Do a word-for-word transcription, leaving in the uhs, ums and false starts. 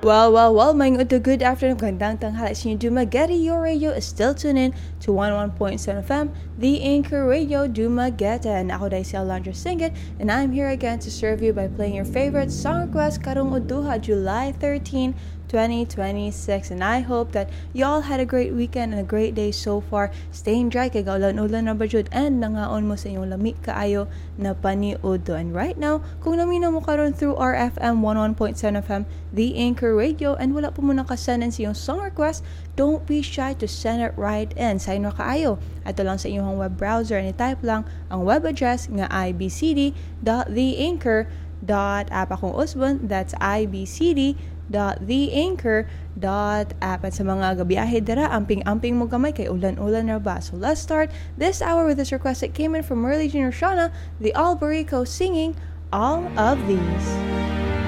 Well, well, well, mga ito, good afternoon, gandang tanghali sa inyo, Dumaguete. Your radio is still tuned in to one oh one point seven F M, the Anchor Radio Dumaguete. And ako dahil si Alondra Singit, and I'm here again to serve you by playing your favorite song request karong Uduha, July thirteenth, twenty twenty-six. And I hope that y'all had a great weekend and a great day so far. Staying dry, kay gaulan-ulan na ba jud, and nangaon mo sa inyong lami kaayo na paniudto. And right now, kung namino mo karon through R F M one oh one point seven F M, the Anchor Radio, and wala po mo nakasend sa iyong song request, don't be shy to send it right in. Sa inyo kaayo, ato lang sa inyong web browser, and i-type lang ang web address nga i b c d dot the anchor dot app. Akong usbon, that's i b c d dot the anchor dot app. At sa mga gabiyahe dira, amping-amping mo gamay kay ulan-ulan na ba. So let's start this hour with this request that came in from Merly Junior Shauna, the Albarico, singing All of These.